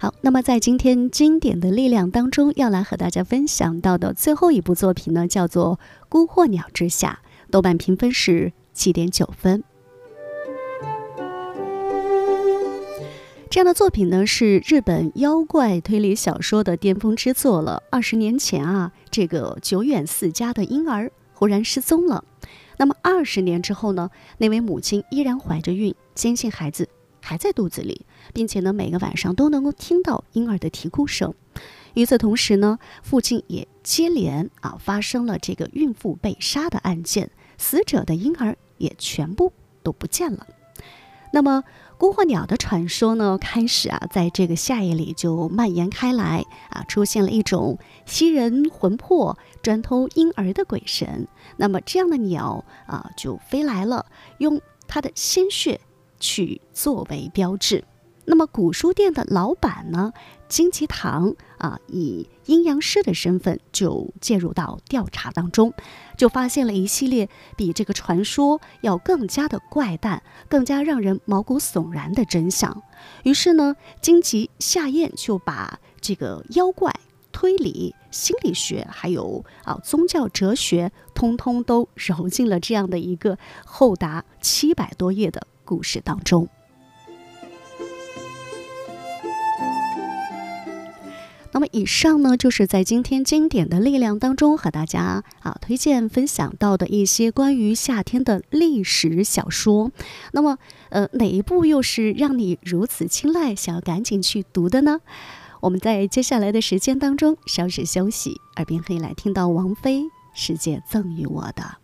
好，那么在今天经典的力量当中，要来和大家分享到的最后一部作品呢，叫做《孤鹤鸟之下》，豆瓣评分是7.9分。这样的作品呢，是日本妖怪推理小说的巅峰之作了。20年前啊，这个久远寺家的婴儿忽然失踪了。那么20年之后呢，那位母亲依然怀着孕，坚信孩子还在肚子里，并且呢，每个晚上都能够听到婴儿的啼哭声。与此同时呢，父亲也接连发生了这个孕妇被杀的案件，死者的婴儿也全部都不见了。那么孤鹤鸟的传说呢，开始在这个夏夜里就蔓延开来出现了一种吸人魂魄、专偷婴儿的鬼神。那么这样的鸟就飞来了，用它的鲜血去作为标志。那么古书店的老板呢，金吉堂以阴阳师的身份就介入到调查当中，就发现了一系列比这个传说要更加的怪诞、更加让人毛骨悚然的真相。于是呢，金吉下咽就把这个妖怪、推理、心理学还有宗教哲学通通都揉进了这样的一个厚达700多页的故事当中。那么以上呢，就是在今天经典的力量当中和大家推荐分享到的一些关于夏天的历史小说。那么哪一部又是让你如此青睐，想要赶紧去读的呢？我们在接下来的时间当中稍事休息，耳边可以来听到王菲《世界赠予我的》。